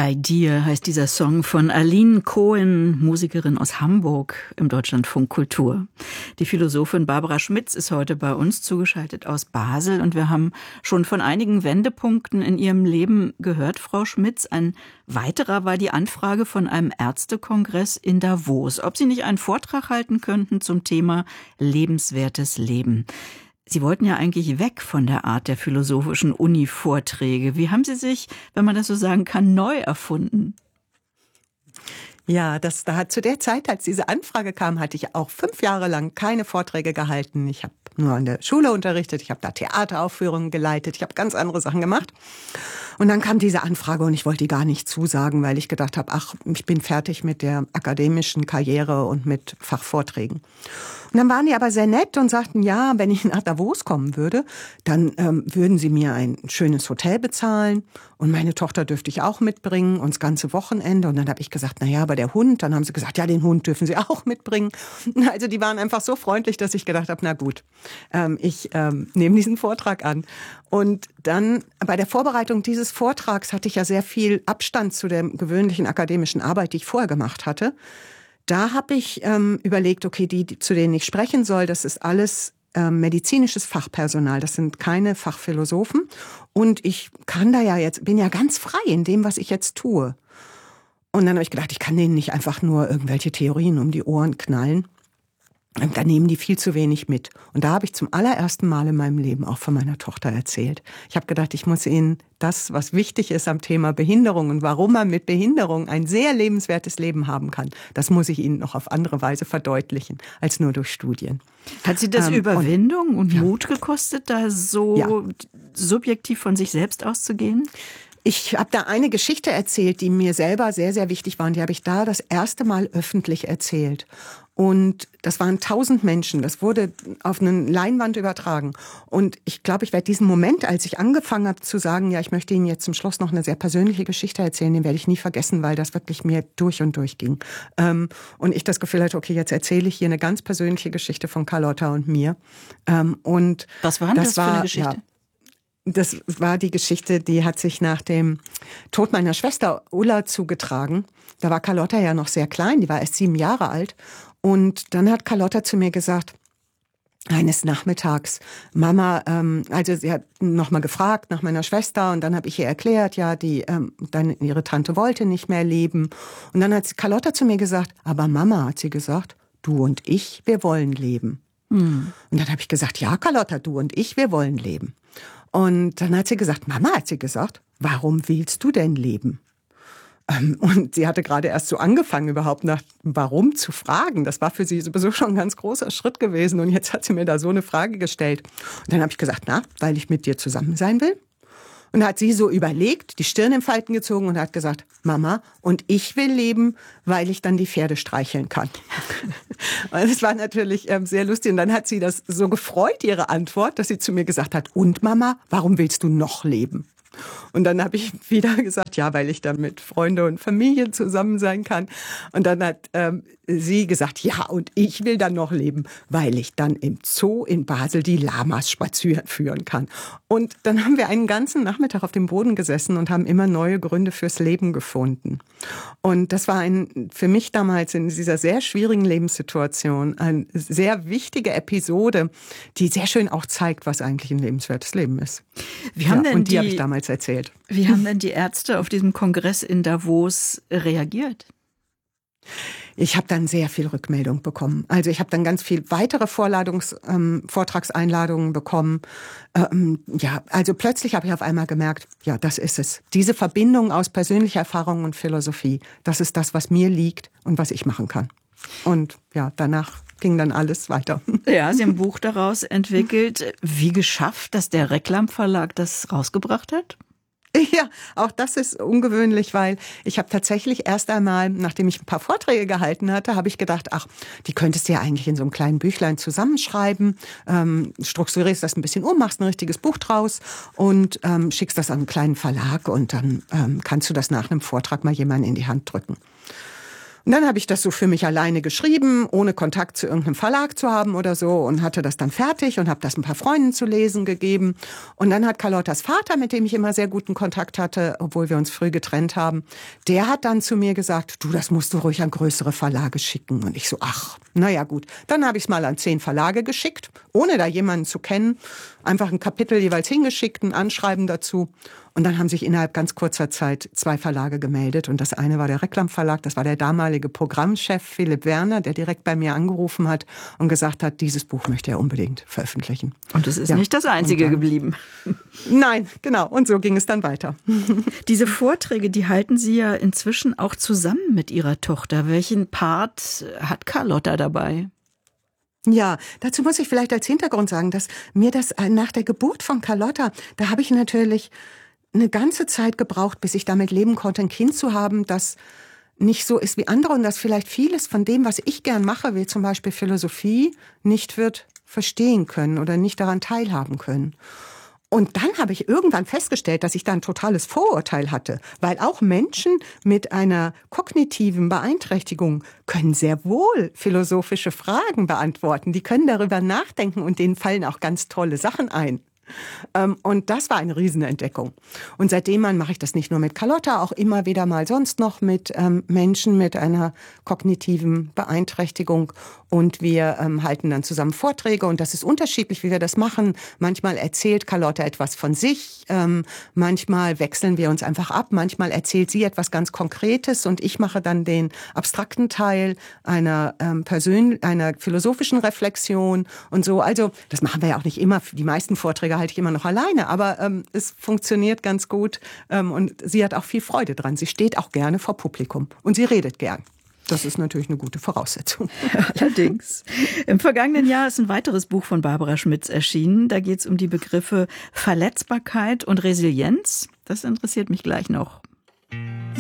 Idea heißt dieser Song von Aline Cohen, Musikerin aus Hamburg im Deutschlandfunk Kultur. Die Philosophin Barbara Schmitz ist heute bei uns zugeschaltet aus Basel und wir haben schon von einigen Wendepunkten in ihrem Leben gehört, Frau Schmitz. Ein weiterer war die Anfrage von einem Ärztekongress in Davos, ob Sie nicht einen Vortrag halten könnten zum Thema lebenswertes Leben. Sie wollten ja eigentlich weg von der Art der philosophischen Uni-Vorträge. Wie haben Sie sich, wenn man das so sagen kann, neu erfunden? Ja, zu der Zeit, als diese Anfrage kam, hatte ich auch 5 Jahre lang keine Vorträge gehalten. Ich habe nur an der Schule unterrichtet, ich habe da Theateraufführungen geleitet, ich habe ganz andere Sachen gemacht. Und dann kam diese Anfrage und ich wollte die gar nicht zusagen, weil ich gedacht habe, ich bin fertig mit der akademischen Karriere und mit Fachvorträgen. Und dann waren die aber sehr nett und sagten, ja, wenn ich nach Davos kommen würde, dann würden sie mir ein schönes Hotel bezahlen und meine Tochter dürfte ich auch mitbringen und das ganze Wochenende. Und dann habe ich gesagt, na ja, aber der Hund. Dann haben sie gesagt, ja, den Hund dürfen sie auch mitbringen. Also die waren einfach so freundlich, dass ich gedacht habe, na gut, ich nehme diesen Vortrag an. Und dann bei der Vorbereitung dieses Vortrags hatte ich ja sehr viel Abstand zu der gewöhnlichen akademischen Arbeit, die ich vorher gemacht hatte. Da habe ich überlegt, okay, die, zu denen ich sprechen soll, das ist alles medizinisches Fachpersonal. Das sind keine Fachphilosophen. Und ich kann bin ja ganz frei in dem, was ich jetzt tue. Und dann habe ich gedacht, ich kann denen nicht einfach nur irgendwelche Theorien um die Ohren knallen. Und da nehmen die viel zu wenig mit. Und da habe ich zum allerersten Mal in meinem Leben auch von meiner Tochter erzählt. Ich habe gedacht, ich muss ihnen das, was wichtig ist am Thema Behinderung und warum man mit Behinderung ein sehr lebenswertes Leben haben kann, das muss ich ihnen noch auf andere Weise verdeutlichen, als nur durch Studien. Hat Sie das Überwindung und Mut gekostet, da so subjektiv von sich selbst auszugehen? Ich habe da eine Geschichte erzählt, die mir selber sehr, sehr wichtig war. Und die habe ich da das erste Mal öffentlich erzählt. Und das waren 1000 Menschen. Das wurde auf eine Leinwand übertragen. Und ich glaube, ich werde diesen Moment, als ich angefangen habe zu sagen, ja, ich möchte Ihnen jetzt zum Schluss noch eine sehr persönliche Geschichte erzählen, den werde ich nie vergessen, weil das wirklich mir durch und durch ging. Und ich das Gefühl hatte, okay, jetzt erzähle ich hier eine ganz persönliche Geschichte von Carlotta und mir. Und was war denn das für eine Geschichte? Ja, das war die Geschichte, die hat sich nach dem Tod meiner Schwester Ulla zugetragen. Da war Carlotta ja noch sehr klein, die war erst 7 Jahre alt. Und dann hat Carlotta zu mir gesagt, eines Nachmittags, Mama, also sie hat nochmal gefragt nach meiner Schwester und dann habe ich ihr erklärt, ja, ihre Tante wollte nicht mehr leben. Und dann hat Carlotta zu mir gesagt, aber Mama, hat sie gesagt, du und ich, wir wollen leben. Und dann habe ich gesagt, ja, Carlotta, du und ich, wir wollen leben. Und dann hat sie gesagt, Mama, hat sie gesagt, warum willst du denn leben? Und sie hatte gerade erst so angefangen, überhaupt nach warum zu fragen. Das war für sie sowieso schon ein ganz großer Schritt gewesen. Und jetzt hat sie mir da so eine Frage gestellt. Und dann habe ich gesagt, weil ich mit dir zusammen sein will. Und da hat sie so überlegt, die Stirn in Falten gezogen und hat gesagt, Mama, und ich will leben, weil ich dann die Pferde streicheln kann. Und das war natürlich sehr lustig. Und dann hat sie das so gefreut, ihre Antwort, dass sie zu mir gesagt hat, und Mama, warum willst du noch leben? Und dann habe ich wieder gesagt, ja, weil ich dann mit Freunden und Familie zusammen sein kann. Und dann hat sie gesagt, ja, und ich will dann noch leben, weil ich dann im Zoo in Basel die Lamas spazieren führen kann. Und dann haben wir einen ganzen Nachmittag auf dem Boden gesessen und haben immer neue Gründe fürs Leben gefunden. Und das war für mich damals in dieser sehr schwierigen Lebenssituation eine sehr wichtige Episode, die sehr schön auch zeigt, was eigentlich ein lebenswertes Leben ist. Und die habe ich damals erzählt. Wie haben denn die Ärzte auf diesem Kongress in Davos reagiert? Ich habe dann sehr viel Rückmeldung bekommen. Also ich habe dann ganz viel weitere Vortragseinladungen bekommen. Also plötzlich habe ich auf einmal gemerkt, ja, das ist es. Diese Verbindung aus persönlicher Erfahrung und Philosophie, das ist das, was mir liegt und was ich machen kann. Und ja, danach ging dann alles weiter. Ja, Sie haben ein Buch daraus entwickelt. Wie geschafft, dass der Reklam Verlag das rausgebracht hat? Ja, auch das ist ungewöhnlich, weil ich habe tatsächlich erst einmal, nachdem ich ein paar Vorträge gehalten hatte, habe ich gedacht, die könntest du ja eigentlich in so einem kleinen Büchlein zusammenschreiben, strukturierst das ein bisschen machst ein richtiges Buch draus und schickst das an einen kleinen Verlag und dann kannst du das nach einem Vortrag mal jemandem in die Hand drücken. Und dann habe ich das so für mich alleine geschrieben, ohne Kontakt zu irgendeinem Verlag zu haben oder so, und hatte das dann fertig und habe das ein paar Freunden zu lesen gegeben. Und dann hat Carlottas Vater, mit dem ich immer sehr guten Kontakt hatte, obwohl wir uns früh getrennt haben, der hat dann zu mir gesagt, du, das musst du ruhig an größere Verlage schicken. Und ich so, ach, naja gut. Dann habe ich es mal an 10 Verlage geschickt, ohne da jemanden zu kennen. Einfach ein Kapitel jeweils hingeschickt, ein Anschreiben dazu. Und dann haben sich innerhalb ganz kurzer Zeit 2 Verlage gemeldet. Und das eine war der Reklam Verlag, das war der damalige Programmchef Philipp Werner, der direkt bei mir angerufen hat und gesagt hat, dieses Buch möchte er unbedingt veröffentlichen. Und es ist nicht das einzige geblieben. Nein, genau. Und so ging es dann weiter. Diese Vorträge, die halten Sie ja inzwischen auch zusammen mit Ihrer Tochter. Welchen Part hat Carlotta dabei? Ja, dazu muss ich vielleicht als Hintergrund sagen, dass mir das nach der Geburt von Carlotta, da habe ich natürlich eine ganze Zeit gebraucht, bis ich damit leben konnte, ein Kind zu haben, das nicht so ist wie andere und das vielleicht vieles von dem, was ich gern mache, wie zum Beispiel Philosophie, nicht wird verstehen können oder nicht daran teilhaben können. Und dann habe ich irgendwann festgestellt, dass ich da ein totales Vorurteil hatte, weil auch Menschen mit einer kognitiven Beeinträchtigung können sehr wohl philosophische Fragen beantworten. Die können darüber nachdenken und denen fallen auch ganz tolle Sachen ein. Und das war eine Riesenentdeckung. Und seitdem mache ich das nicht nur mit Carlotta, auch immer wieder mal sonst noch mit Menschen mit einer kognitiven Beeinträchtigung. Und wir halten dann zusammen Vorträge und das ist unterschiedlich, wie wir das machen. Manchmal erzählt Carlotta etwas von sich, manchmal wechseln wir uns einfach ab, manchmal erzählt sie etwas ganz Konkretes und ich mache dann den abstrakten Teil einer philosophischen Reflexion und so. Also das machen wir ja auch nicht immer. Die meisten Vorträge halte ich immer noch alleine, aber es funktioniert ganz gut und sie hat auch viel Freude dran. Sie steht auch gerne vor Publikum und sie redet gern. Das ist natürlich eine gute Voraussetzung. Allerdings. Im vergangenen Jahr ist ein weiteres Buch von Barbara Schmitz erschienen. Da geht es um die Begriffe Verletzbarkeit und Resilienz. Das interessiert mich gleich noch.